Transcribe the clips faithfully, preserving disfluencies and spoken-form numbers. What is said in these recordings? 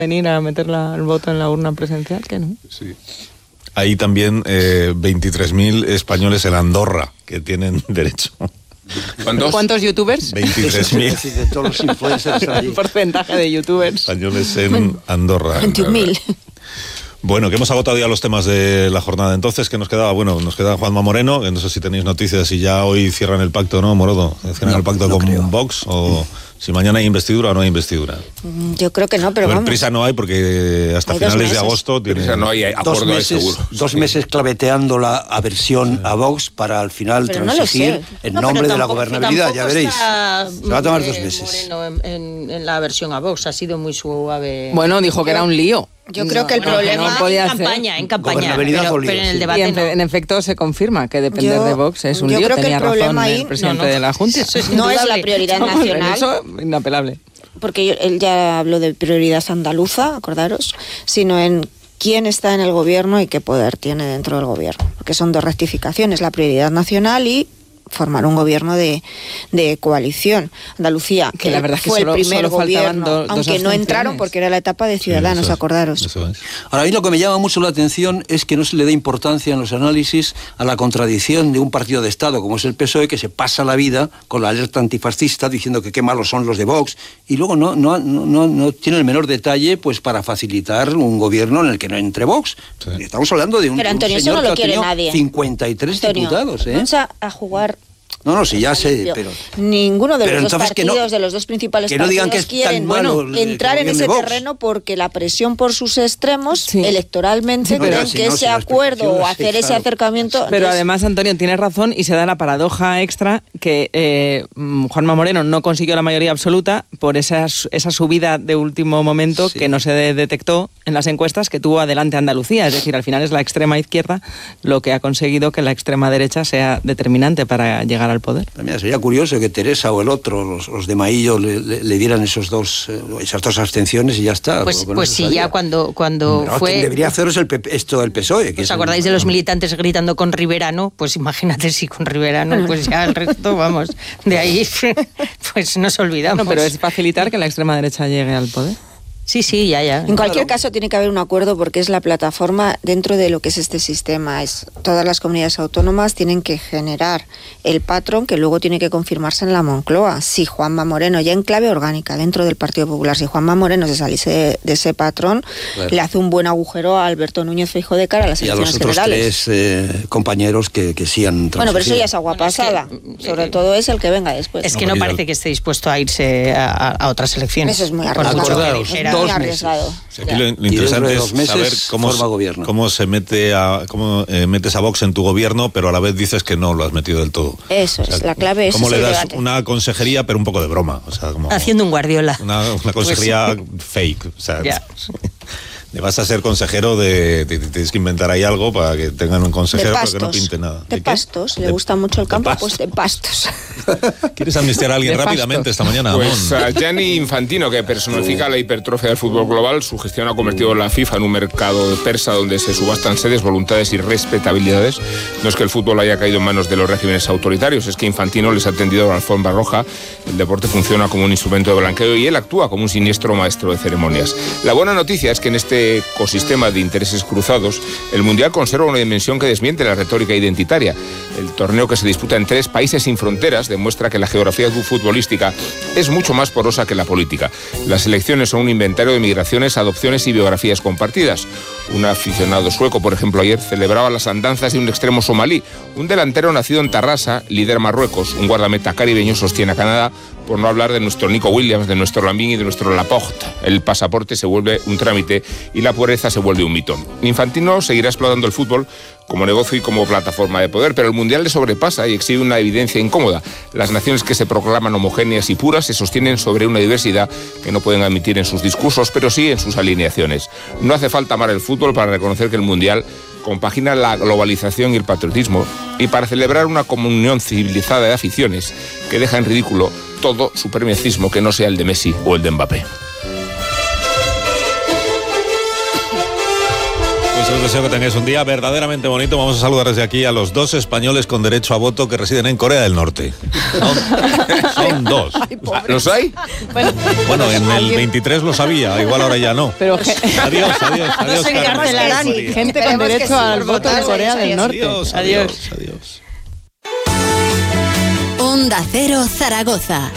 venir a meter la, el voto en la urna presencial, que no. Sí. Hay también eh, veintitrés mil españoles en Andorra que tienen derecho. ¿Cuántos? ¿Cuántos youtubers? veintitrés mil. De todos los influencers allí. El porcentaje de youtubers. Españoles en Andorra. veintiún mil. Bueno, que hemos agotado ya los temas de la jornada. Entonces, ¿qué nos quedaba? Bueno, nos queda Juanma Moreno, que no sé si tenéis noticias, si ya hoy cierran el pacto, ¿no, Morodo? ¿Cierran no, el pacto no con creo. Vox? ¿O si mañana hay investidura o no hay investidura? Yo creo que no, pero a ver, vamos. Prisa no hay porque hasta hay finales de agosto tiene... Prisa no hay, hay acuerdo, dos meses, seguro. Dos meses claveteando la aversión sí. a Vox para al final pero transigir no en no, nombre de la tampoco, gobernabilidad, ya veréis. Está, Se va a tomar dos meses. Moreno en, en, en la aversión a Vox ha sido muy suave. Bueno, dijo que era un lío. Yo creo no, que el bueno, problema no podía en campaña, en campaña, pero, pero en el debate y en, no. en efecto se confirma que depender yo, de Vox es un yo lío. Creo Tenía que el razón ahí, el presidente no, no, de la Junta. Eso es no es la prioridad no, nacional. Eso inapelable. Porque yo, él ya habló de prioridad andaluza, acordaros, sino en quién está en el gobierno y qué poder tiene dentro del gobierno. Porque son dos rectificaciones, la prioridad nacional y formar un gobierno de, de coalición. Andalucía, que la verdad es que fue solo, el primer solo gobierno, do, aunque no entraron porque era la etapa de Ciudadanos, sí, eso, acordaros. Eso es. Ahora, a mí lo que me llama mucho la atención es que no se le dé importancia en los análisis a la contradicción de un partido de Estado como es el P S O E, que se pasa la vida con la alerta antifascista diciendo que qué malos son los de Vox, y luego no, no, no, no tiene el menor detalle pues para facilitar un gobierno en el que no entre Vox. Sí. Estamos hablando de un, Pero Antonio, un señor eso no lo que ha quiere tenido nadie. cincuenta y tres Antonio, diputados, ¿eh? Vamos a, a jugar... No, no, sí, ya sé, pero... Ninguno de pero los dos partidos, no, de los dos principales que no partidos, digan que es quieren bueno, entrar en ese terreno porque la presión por sus extremos, sí. electoralmente, sí, creen si que no, ese si acuerdo o hacer sí, ese claro. acercamiento... Pero es... además, Antonio, tienes razón y se da la paradoja extra que eh, Juanma Moreno no consiguió la mayoría absoluta por esa, esa subida de último momento sí. que no se de- detectó en las encuestas que tuvo adelante Andalucía. Es decir, al final es la extrema izquierda lo que ha conseguido que la extrema derecha sea determinante para llegar al poder. Mira, sería curioso que Teresa o el otro, los, los de Maillo, le, le, le dieran esos dos, eh, esas dos abstenciones y ya está. Pues, pues sí, ya cuando, cuando no, fue... Debería haceros el P P, esto del P S O E. Que ¿Os acordáis el... de los militantes gritando con Riverano? Pues imagínate si con Riverano, pues ya el resto, vamos, de ahí pues nos olvidamos. No, pero es facilitar que la extrema derecha llegue al poder. Sí, sí, ya, ya. En cualquier claro. caso tiene que haber un acuerdo porque es la plataforma dentro de lo que es este sistema. Es todas las comunidades autónomas tienen que generar el patrón que luego tiene que confirmarse en la Moncloa. Si Juanma Moreno, ya en clave orgánica dentro del Partido Popular, si Juanma Moreno se saliese de, de ese patrón, claro. le hace un buen agujero a Alberto Núñez Feijóo de cara a las elecciones generales. Y a los otros generales. tres eh, compañeros que, que sí han Bueno, pero eso ya es agua bueno, pasada. Es que, Sobre eh, todo es el que venga después. Es que no, no parece que esté dispuesto a irse a, a otras elecciones. Eso es muy arriesgado. Muy arriesgado. Sí, aquí lo, lo interesante es meses, saber cómo, cómo se mete a cómo eh, metes a Vox en tu gobierno, pero a la vez dices que no lo has metido del todo. Eso o sea, es, la clave es cómo le das debate. Una consejería, pero un poco de broma. O sea, como, haciendo un Guardiola. Una, una consejería pues, fake. O sea, yeah. Le vas a ser consejero de, de, de... Tienes que inventar ahí algo para que tengan un consejero pero que no pinte nada. De, de pastos. ¿Le de, gusta mucho el campo? De pues de pastos. ¿Quieres amnistiar a alguien rápidamente esta mañana? Pues uh, Gianni Infantino, que personifica la hipertrofia del fútbol global, su gestión ha convertido la FIFA en un mercado persa donde se subastan sedes, voluntades y respetabilidades. No es que el fútbol haya caído en manos de los regímenes autoritarios, es que Infantino les ha tendido la alfombra roja. El deporte funciona como un instrumento de blanqueo y él actúa como un siniestro maestro de ceremonias. La buena noticia es que en este ecosistema de intereses cruzados, el Mundial conserva una dimensión que desmiente la retórica identitaria. El torneo, que se disputa en tres países sin fronteras, demuestra que la geografía futbolística es mucho más porosa que la política. Las elecciones son un inventario de migraciones, adopciones y biografías compartidas. Un aficionado sueco, por ejemplo, ayer celebraba las andanzas de un extremo somalí. Un delantero nacido en Tarrasa lidera Marruecos. Un guardameta caribeño sostiene a Canadá, por no hablar de nuestro Nico Williams, de nuestro Lambín y de nuestro Laporte. El pasaporte se vuelve un trámite y la pureza se vuelve un mito. Infantino seguirá explotando el fútbol como negocio y como plataforma de poder, pero el Mundial le sobrepasa y exhibe una evidencia incómoda. Las naciones que se proclaman homogéneas y puras se sostienen sobre una diversidad que no pueden admitir en sus discursos, pero sí en sus alineaciones. No hace falta amar el fútbol para reconocer que el Mundial compagina la globalización y el patriotismo y para celebrar una comunión civilizada de aficiones que deja en ridículo todo supremacismo que no sea el de Messi o el de Mbappé. os deseo que tengáis un día verdaderamente bonito. Vamos a saludar desde aquí a los dos españoles con derecho a voto que residen en Corea del Norte. Son, son dos. Ay, ¿los hay? Bueno, bueno, en el veintitrés los había, igual ahora ya no. Pero adiós, adiós, adiós. Se encarcelarán gente con derecho al voto de Corea del Norte. Adiós, adiós, adiós. Onda Cero Zaragoza.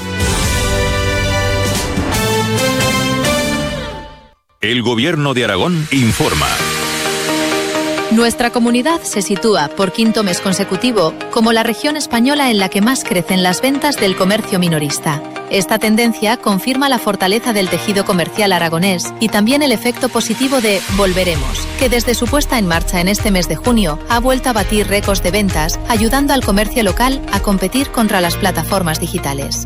El Gobierno de Aragón informa. Nuestra comunidad se sitúa, por quinto mes consecutivo, como la región española en la que más crecen las ventas del comercio minorista. Esta tendencia confirma la fortaleza del tejido comercial aragonés y también el efecto positivo de Volveremos, que desde su puesta en marcha en este mes de junio ha vuelto a batir récords de ventas, ayudando al comercio local a competir contra las plataformas digitales.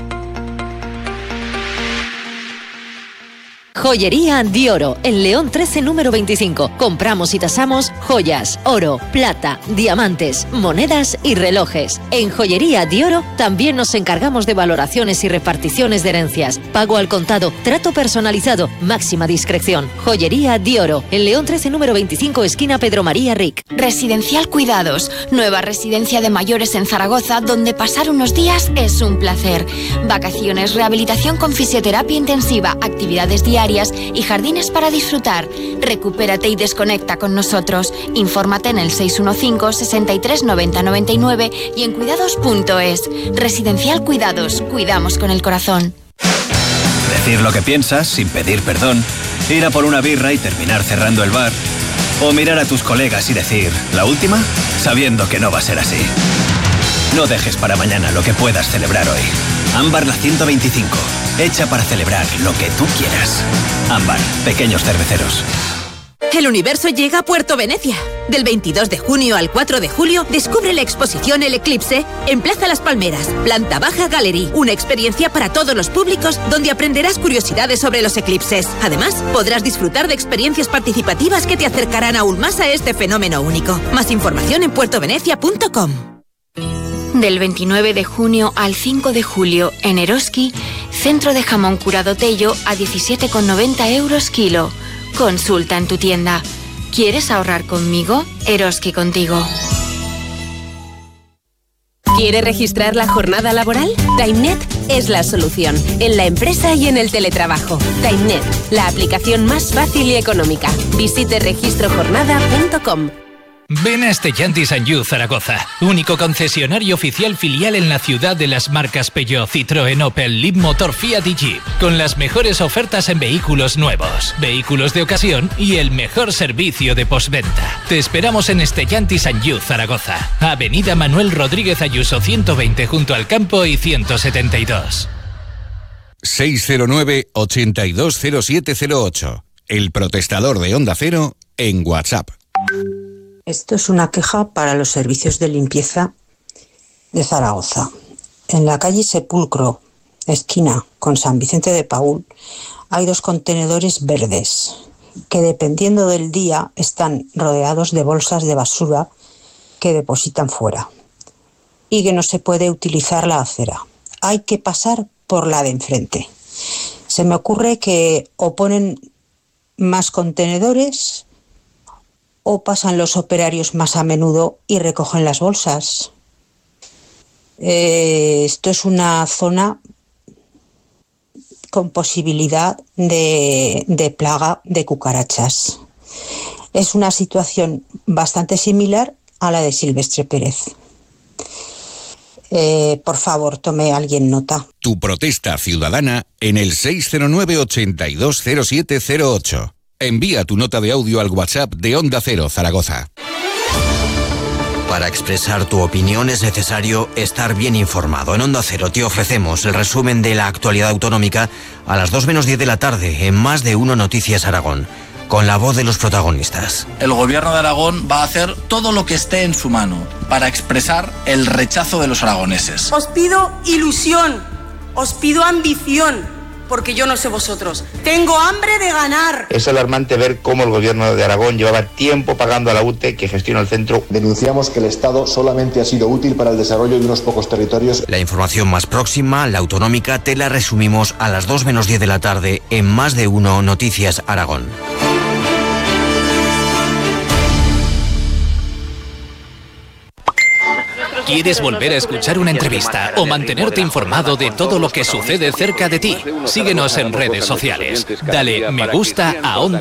Joyería Di Oro, en León trece número veinticinco. Compramos y tasamos joyas, oro, plata, diamantes, monedas y relojes. En Joyería Di Oro también nos encargamos de valoraciones y reparticiones de herencias. Pago al contado, trato personalizado, máxima discreción. Joyería Di Oro, en León trece número veinticinco, esquina Pedro María Ric. Residencial Cuidados, nueva residencia de mayores en Zaragoza, donde pasar unos días es un placer. Vacaciones, rehabilitación con fisioterapia intensiva, actividades diarias y jardines para disfrutar. Recupérate y desconecta con nosotros. Infórmate en el seis uno cinco, sesenta y tres, noventa, noventa y nueve y en cuidados punto es. Residencial Cuidados, cuidamos con el corazón. Decir lo que piensas sin pedir perdón, ir a por una birra y terminar cerrando el bar, o mirar a tus colegas y decir, ¿la última?, sabiendo que no va a ser así. No dejes para mañana lo que puedas celebrar hoy. Ámbar la ciento veinticinco, hecha para celebrar lo que tú quieras. Ámbar, pequeños cerveceros. El universo llega a Puerto Venecia. Del veintidós de junio al cuatro de julio, descubre la exposición El Eclipse en Plaza Las Palmeras, planta baja Gallery. Una experiencia para todos los públicos donde aprenderás curiosidades sobre los eclipses. Además, podrás disfrutar de experiencias participativas que te acercarán aún más a este fenómeno único. Más información en puerto venecia punto com. Del veintinueve de junio al cinco de julio, en Eroski, centro de jamón curado Tello a diecisiete con noventa euros kilo. Consulta en tu tienda. ¿Quieres ahorrar conmigo? Eroski contigo. ¿Quiere registrar la jornada laboral? TimeNet es la solución, en la empresa y en el teletrabajo. TimeNet, la aplicación más fácil y económica. Visite registro jornada punto com. Ven a Stellantis and You Zaragoza, único concesionario oficial filial en la ciudad de las marcas Peugeot, Citroën, Opel, Leapmotor, Fiat y Jeep, con las mejores ofertas en vehículos nuevos, vehículos de ocasión y el mejor servicio de postventa. Te esperamos en Stellantis and You Zaragoza, Avenida Manuel Rodríguez Ayuso ciento veinte junto al campo y ciento setenta y dos. seis cero nueve, ochenta y dos cero siete cero ocho. El protestador de Onda Cero en WhatsApp. Esto es una queja para los servicios de limpieza de Zaragoza. En la calle Sepulcro, esquina con San Vicente de Paúl, hay dos contenedores verdes que, dependiendo del día, están rodeados de bolsas de basura que depositan fuera y que no se puede utilizar la acera. Hay que pasar por la de enfrente. Se me ocurre que o ponen más contenedores o pasan los operarios más a menudo y recogen las bolsas. Eh, esto es una zona con posibilidad de, de plaga de cucarachas. Es una situación bastante similar a la de Silvestre Pérez. Eh, por favor, tome alguien nota. Tu protesta ciudadana en el seis cero nueve, ochenta y dos cero siete cero ocho. Envía tu nota de audio al WhatsApp de Onda Cero Zaragoza. Para expresar tu opinión es necesario estar bien informado. En Onda Cero te ofrecemos el resumen de la actualidad autonómica a las dos menos diez de la tarde en Más de Uno Noticias Aragón, con la voz de los protagonistas. El Gobierno de Aragón va a hacer todo lo que esté en su mano para expresar el rechazo de los aragoneses. Os pido ilusión, os pido ambición, porque yo no sé vosotros. Tengo hambre de ganar. Es alarmante ver cómo el Gobierno de Aragón llevaba tiempo pagando a la U T E, que gestiona el centro. Denunciamos que el Estado solamente ha sido útil para el desarrollo de unos pocos territorios. La información más próxima, la autonómica, te la resumimos a las dos menos diez de la tarde en Más de Uno Noticias Aragón. ¿Quieres volver a escuchar una entrevista o mantenerte informado de todo lo que sucede cerca de ti? Síguenos en redes sociales. Dale me gusta a Onda